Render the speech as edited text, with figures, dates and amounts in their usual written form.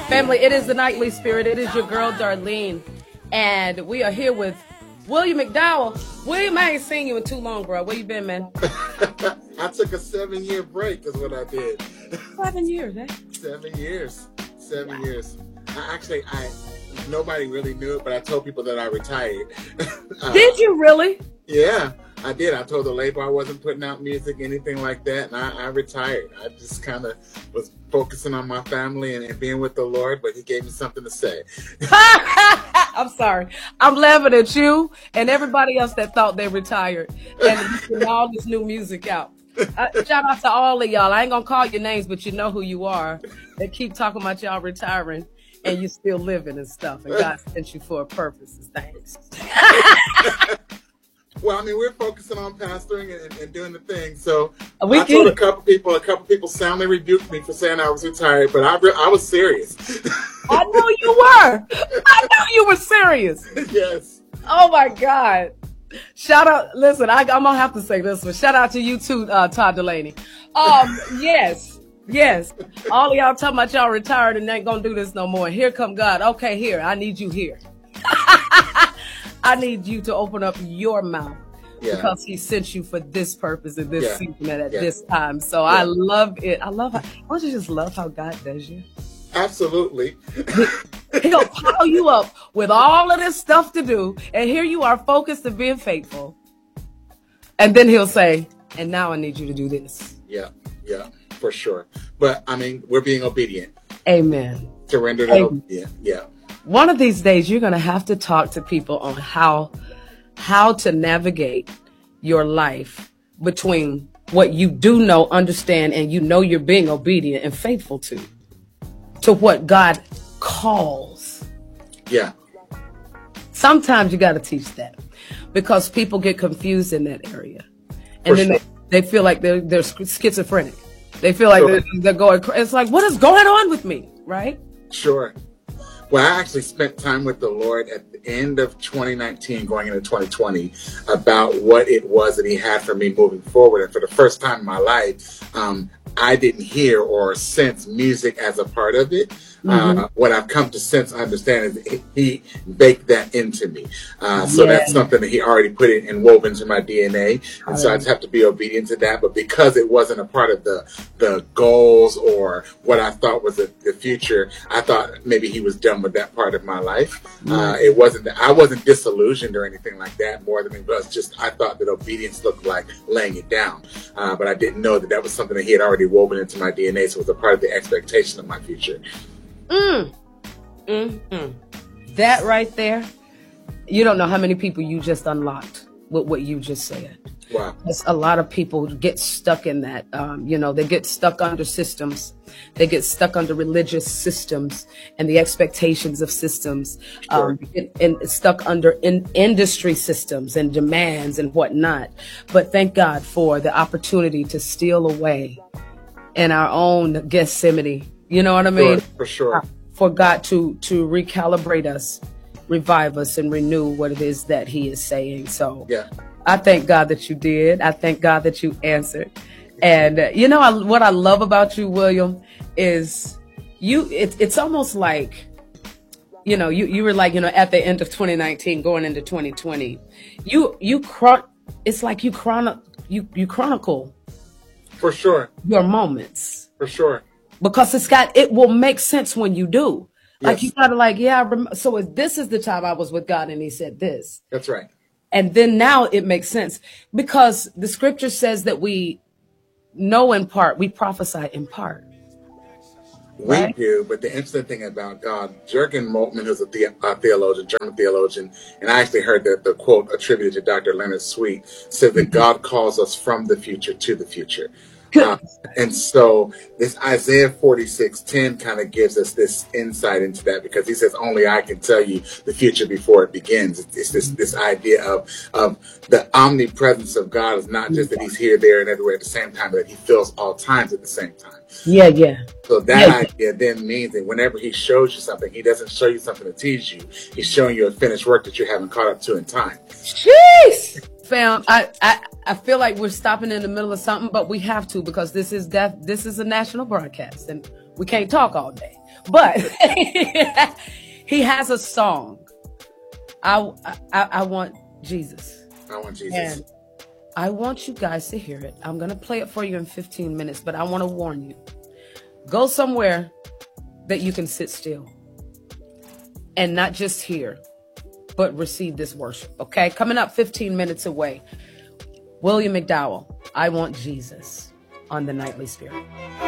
Family, it is the Nightly Spirit. It is your girl, Darlene. And we are here with William McDowell. William, I ain't seen you in too long, bro. Where you been, man? I took a 7-year break is what I did. 7 years, eh? 7 years. Nobody really knew it, but I told people that I retired. Did you really? Yeah, I did. I told the label I wasn't putting out music, anything like that, and I retired. I just kind of was focusing on my family and being with the Lord, but he gave me something to say. I'm sorry. I'm laughing at you and everybody else that thought they retired and getting all this new music out. Shout out to all of y'all. I ain't gonna call your names, but you know who you are. They keep talking about y'all retiring and you still living and stuff. And God sent you for a purpose and things. Well, I mean, we're focusing on pastoring and doing the thing. So I told a couple people soundly rebuked me for saying I was retired, but I was serious. I know you were. I know you were serious. Yes. Oh my God. Shout out. Listen, I'm going to have to say this one. Shout out to you too, Todd Delaney. Yes. All of y'all talking about y'all retired and ain't going to do this no more. Here come God. Okay, here. I need you here. I need you to open up your mouth because he sent you for this purpose in this season and at this time. So I love it. Don't you just love how God does you? Absolutely. He'll pile you up with all of this stuff to do. And here you are focused and being faithful. And then he'll say, and now I need you to do this. Yeah, for sure. But I mean, we're being obedient. Amen. Surrendered and obedient. Yeah. One of these days, you're going to have to talk to people on how to navigate your life between what you do know, understand, and you know you're being obedient and faithful to what God calls. Yeah. Sometimes you got to teach that because people get confused in that area. And then they feel like they're schizophrenic. They feel like they're going, it's like, what is going on with me? Right? Sure. Well, I actually spent time with the Lord at the end of 2019, going into 2020, about what it was that he had for me moving forward. And for the first time in my life, I didn't hear or sense music as a part of it. What I've come to sense, understand is he baked that into me. So that's something that he already put in and wove into my DNA. And so I just have to be obedient to that. But because it wasn't a part of the goals or what I thought was the future, I thought maybe he was done with that part of my life. I wasn't disillusioned or anything like that, more than it was just I thought that obedience looked like laying it down. But I didn't know that was something that he had already woven into my DNA. So it was a part of the expectation of my future. That right there, you don't know how many people you just unlocked with what you just said. Wow. A lot of people get stuck in that. They get stuck under systems. They get stuck under religious systems and the expectations of systems, and stuck under industry systems and demands and whatnot. But thank God for the opportunity to steal away in our own Gethsemane. You know what I mean? For sure. For God to recalibrate us, revive us, and renew what it is that he is saying. So I thank God that you did. I thank God that you answered. And what I love about you, William, is it's almost like, you were like, at the end of 2019 going into 2020, it's like you chronicle for sure your moments. For sure. Because it will make sense when you do. Like you gotta so this is the time I was with God and he said this. That's right. And then now it makes sense because the scripture says that we know in part, we prophesy in part. We do, but the interesting thing about God, Jürgen Moltmann, who's a theologian, German theologian, and I actually heard that the quote attributed to Dr. Leonard Sweet said that God calls us from the future to the future. And so this Isaiah 46:10 kind of gives us this insight into that because he says, only I can tell you the future before it begins. It's this idea of the omnipresence of God is not just that he's here, there, and everywhere at the same time, but that he fills all times at the same time. Yeah. So that idea then means that whenever he shows you something, he doesn't show you something to tease you. He's showing you a finished work that you haven't caught up to in time. Jeez! Fam, I feel like we're stopping in the middle of something, but we have to because this is a national broadcast and We can't talk all day, but he has a song. I want Jesus. I want Jesus. And I want you guys to hear it. I'm going to play it for you in 15 minutes, but I want to warn you. Go somewhere that you can sit still and not just hear, but receive this worship. Okay. Coming up 15 minutes away. William McDowell, I Want Jesus on the Nightly Spirit.